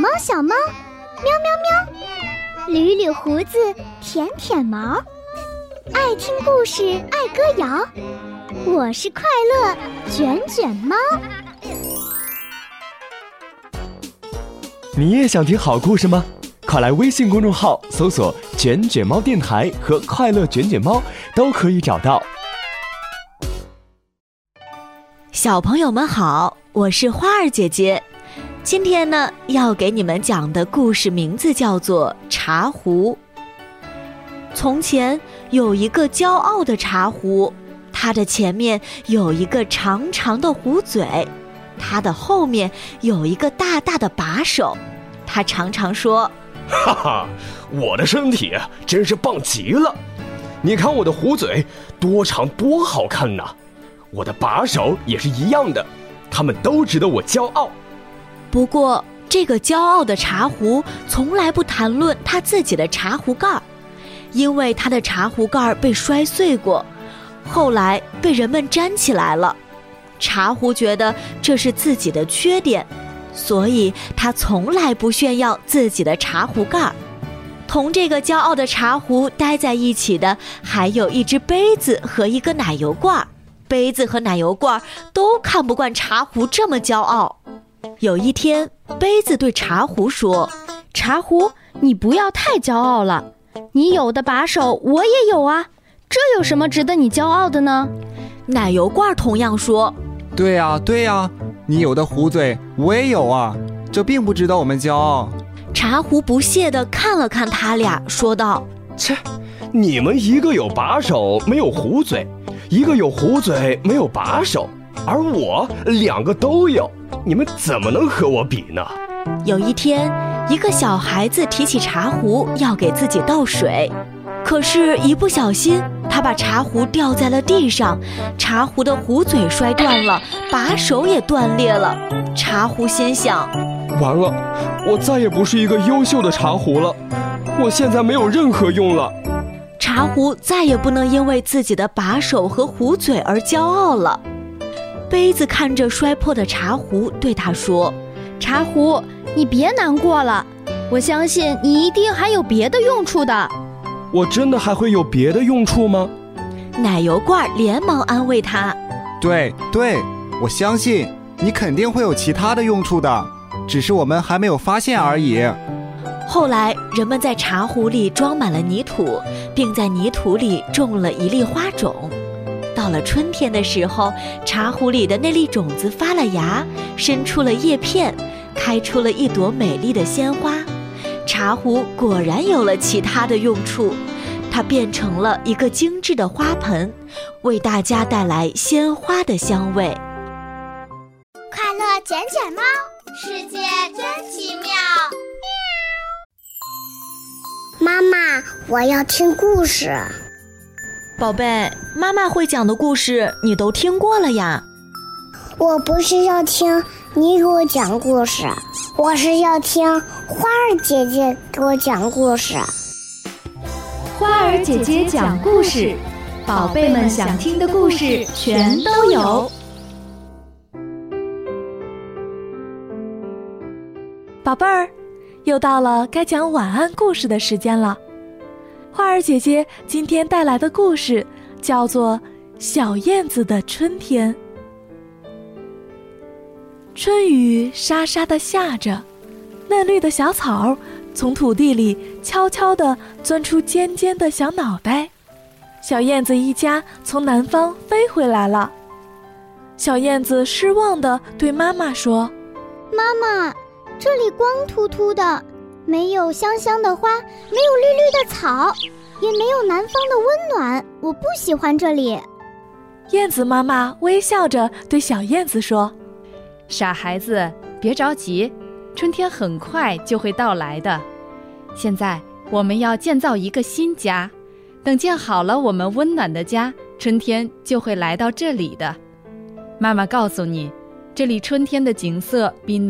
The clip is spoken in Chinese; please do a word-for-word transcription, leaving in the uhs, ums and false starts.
猫小猫，喵喵喵，捋捋胡子，舔舔毛，爱听故事，爱歌谣，我是快乐卷卷猫。 你也想听好故事吗？快来微信公众号搜索卷卷猫电台和快乐卷卷猫，都可以找到。 小朋友们好，我是花儿姐姐。今天呢，要给你们讲的故事名字叫做茶壶。从前有一个骄傲的茶壶，它的前面有一个长长的壶嘴，它的后面有一个大大的把手。它常常说， 哈哈，我的身体真是棒极了！你看我的壶嘴多长多好看呐！我的把手也是一样的，他们都值得我骄傲。 不过，这个骄傲的茶壶从来不谈论他自己的茶壶盖，因为他的茶壶盖被摔碎过，后来被人们粘起来了。茶壶觉得这是自己的缺点，所以他从来不炫耀自己的茶壶盖。同这个骄傲的茶壶待在一起的，还有一只杯子和一个奶油罐。杯子和奶油罐都看不惯茶壶这么骄傲。有一天，杯子对茶壶说， 茶壶，你不要太骄傲了，你有的把手我也有啊，这有什么值得你骄傲的呢？ 奶油罐同样说， 对呀对呀，你有的壶嘴我也有啊，这并不值得我们骄傲。 茶壶不屑地看了看他俩，说道， 切，你们一个有把手没有壶嘴，一个有壶嘴没有把手，而我两个都有，你们怎么能和我比呢？ 有一天，一个小孩子提起茶壶要给自己倒水，可是一不小心他把茶壶掉在了地上，茶壶的壶嘴摔断了，把手也断裂了。茶壶心想， 完了，我再也不是一个优秀的茶壶了，我现在没有任何用了。 茶壶再也不能因为自己的把手和壶嘴而骄傲了。杯子看着摔破的茶壶，对他说， 茶壶，你别难过了，我相信你一定还有别的用处的。 我真的还会有别的用处吗？ 奶油罐连忙安慰他， 对对，我相信你肯定会有其他的用处的，只是我们还没有发现而已。 后来人们在茶壶里装满了泥土，并在泥土里种了一粒花种。到了春天的时候，茶壶里的那粒种子发了芽，伸出了叶片，开出了一朵美丽的鲜花。茶壶果然有了其他的用处，它变成了一个精致的花盆，为大家带来鲜花的香味。 快乐卷卷猫，世界真奇妙。妈妈，我要听故事。 宝贝，妈妈会讲的故事你都听过了呀。 我不是要听你给我讲故事，我是要听花儿姐姐给我讲故事。 花儿姐姐讲故事，宝贝们想听的故事全都有。 宝贝儿，又到了该讲晚安故事的时间了。花儿姐姐今天带来的故事叫做《小燕子的春天》。春雨沙沙地下着，嫩绿的小草从土地里悄悄地钻出尖尖的小脑袋。小燕子一家从南方飞回来了。小燕子失望地对妈妈说， 妈妈，这里光秃秃的，没有香香的花，没有绿绿的草，也没有南方的温暖，我不喜欢这里。 燕子妈妈微笑着对小燕子说， 傻孩子，别着急，春天很快就会到来的。现在我们要建造一个新家，等建好了我们温暖的家，春天就会来到这里的。妈妈告诉你，这里春天的景色比